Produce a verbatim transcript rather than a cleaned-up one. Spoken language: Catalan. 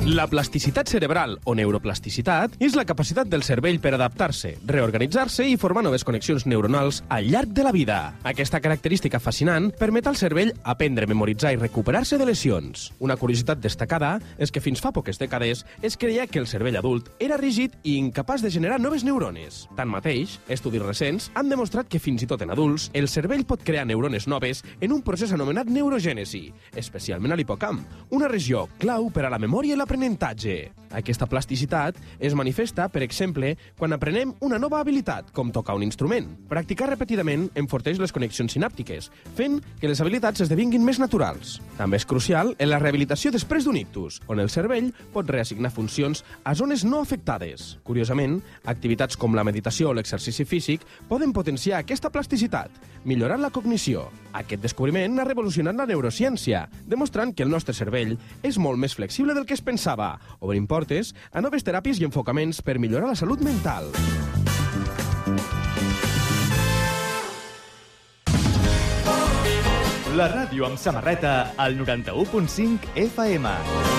La plasticitat cerebral o neuroplasticitat és la capacitat del cervell per adaptar-se, reorganitzar-se i formar noves connexions neuronals al llarg de la vida. Aquesta característica fascinant permet al cervell aprendre, memoritzar i recuperar-se de lesions. Una curiositat destacada és que fins fa poques dècades es creia que el cervell adult era rígid i incapaç de generar noves neurones. Tanmateix, estudis recents han demostrat que fins i tot en adults el cervell pot crear neurones noves en un procés anomenat neurogènesi, especialment a l'hipocamp, una regió clau per a la memòria i l'aprenentatge. Aquesta plasticitat es manifesta, per exemple, quan aprenem una nova habilitat, com tocar un instrument. Practicar repetidament enforteix les connexions sinàptiques, fent que les habilitats esdevinguin més naturals. També és crucial en la rehabilitació després d'un ictus, on el cervell pot reassignar funcions a zones no afectades. Curiosament, activitats com la meditació o l'exercici físic poden potenciar aquesta plasticitat, millorant la cognició. Aquest descobriment ha revolucionat la neurociència, demostrant que el nostre cervell és molt més flexible del que es pensava, obrint portes a noves teràpies i enfocaments per millorar la salut mental. La ràdio amb samarreta al noranta-u punt cinc F M.